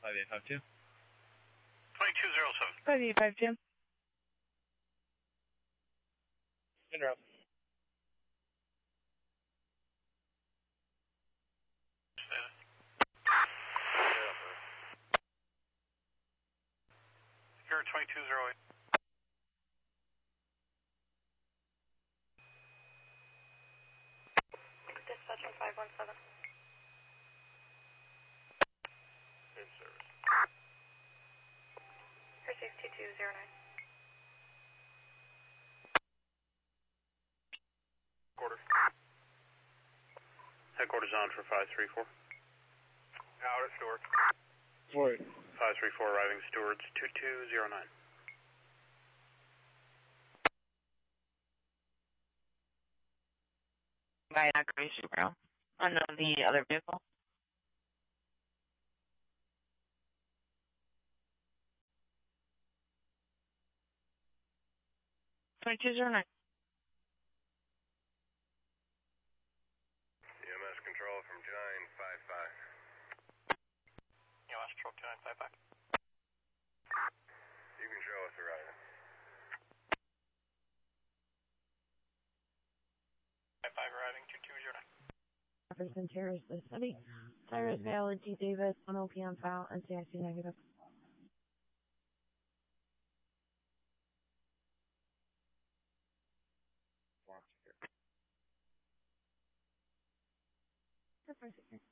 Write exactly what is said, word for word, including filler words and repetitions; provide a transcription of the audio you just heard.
five eight five two. twenty-two oh seven. five eight five two. Interrupt. Secure twenty-two oh eight. Dispatch on five one seven. Good service. Receive two two zero nine. Quarter. Headquarters on for five three four. Out at Stewart. Forward. five three four arriving Stewards two two zero nine. By operation route. On the other vehicle. twenty-two oh nine. E M S control from two nine five five. E M S control two nine five five. You can show us arriving. five five arriving two two zero nine. Jefferson Terrace, the study. Cyrus Valley, G. Davis, one O P M file, N C I C negative. That's right.